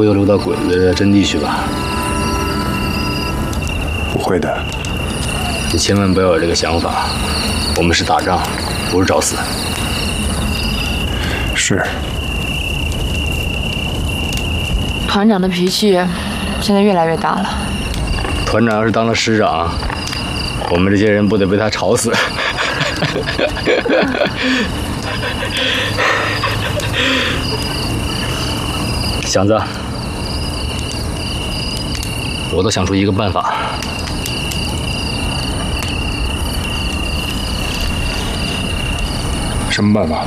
又溜到鬼子的阵地去吧？ 不会的。 你千万不要有这个想法，我们是打仗，不是找死。 是。 团长的脾气现在越来越大了。 团长要是当了师长，我们这些人不得被他吵死？祥子，我都想出一个办法。 什么办法？